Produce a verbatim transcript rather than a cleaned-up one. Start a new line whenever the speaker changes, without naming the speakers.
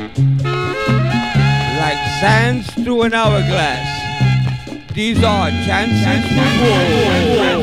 Like sands through an hourglass. These are chances to grow.